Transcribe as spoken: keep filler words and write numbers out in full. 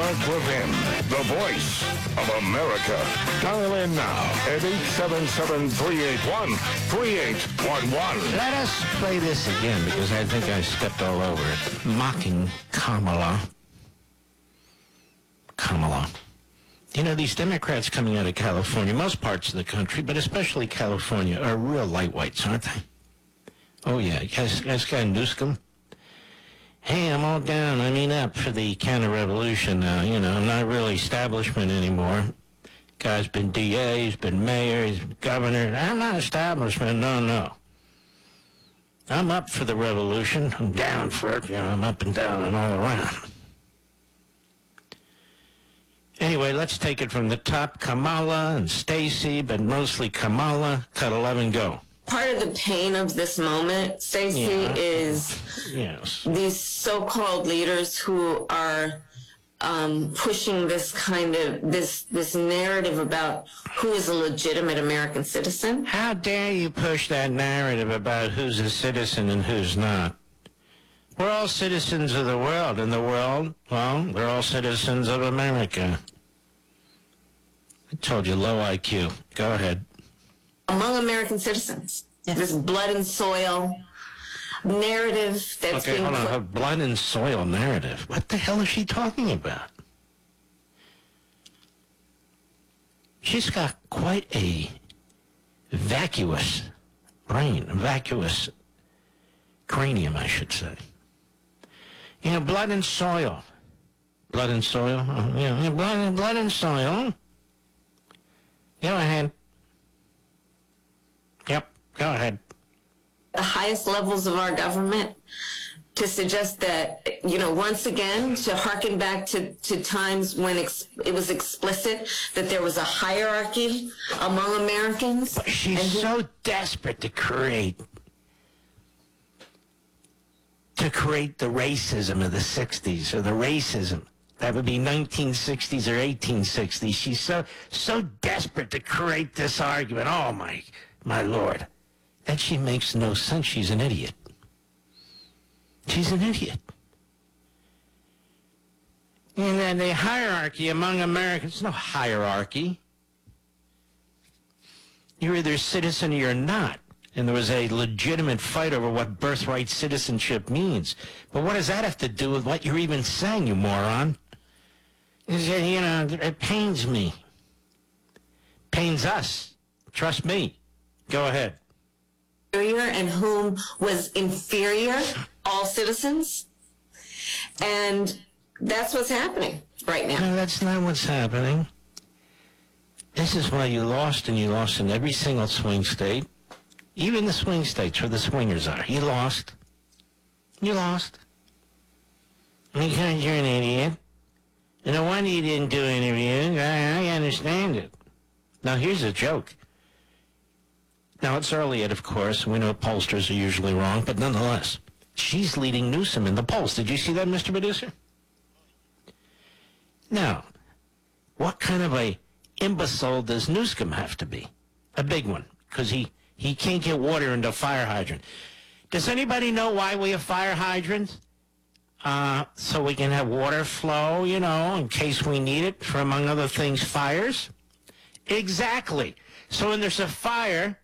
Mark Levin, the voice of America. Dial in now at eight seven seven, three eight one, three eight one one. Let us play this again because I think I stepped all over it. Mocking Kamala. Kamala. You know, these Democrats coming out of California, most parts of the country, but especially California, are real lightweights, aren't they? Oh, yeah. You guys, you guys got Newsom? Hey, I'm all down. I mean up for the counter-revolution now. You know, I'm not really establishment anymore. Guy's been D A, he's been mayor, he's been governor. I'm not establishment, no, no. I'm up for the revolution. I'm down for it. You know, I'm up and down and all around. Anyway, let's take it from the top. Kamala and Stacey, but mostly Kamala. Cut eleven, go. Part of the pain of this moment, Stacey, Yeah. is Yes. these so-called leaders who are um, pushing this kind of, this, this narrative about who is a legitimate American citizen. How dare you push that narrative about who's a citizen and who's not? We're all citizens of the world, and the world, well, they're all citizens of America. I told you, low I Q. Go ahead. Among American citizens, this blood and soil narrative that's Okay, being hold on. put- Her blood and soil narrative. What the hell is she talking about? She's got quite a vacuous brain, vacuous cranium, I should say. You know, blood and soil. Blood and soil? Oh, yeah, yeah, blood, blood and soil. Go ahead. Yep, go ahead. the highest levels of our government to suggest that, you know, once again, to harken back to, to times when ex- it was explicit that there was a hierarchy among Americans. But she's and who- so desperate to create, to create the racism of the sixties, or the racism. That would be nineteen sixties or eighteen sixties. She's so, so desperate to create this argument. Oh, my, my Lord. That she makes no sense. She's an idiot. She's an idiot. And then the hierarchy among Americans, no hierarchy. You're either a citizen or you're not. And there was a legitimate fight over what birthright citizenship means. But what does that have to do with what you're even saying, you moron? Is it, you know, it pains me. Pains us. Trust me. Go ahead. Inferior and whom was inferior, all citizens. And that's what's happening right now. No, that's not what's happening. This is why you lost, and you lost in every single swing state. Even the swing states where the swingers are. You lost. You lost. Because you're an idiot. And no wonder you didn't do interviews. I, I understand it. Now, here's a joke. Now, it's early yet, of course. We know pollsters are usually wrong, but nonetheless, she's leading Newsom in the polls. Did you see that, Mister Producer? Now, what kind of a imbecile does Newsom have to be? A big one, because he, he can't get water into a fire hydrant. Does anybody know why we have fire hydrants? Uh, so we can have water flow, you know, in case we need it for, among other things, fires? Exactly. So when there's a fire,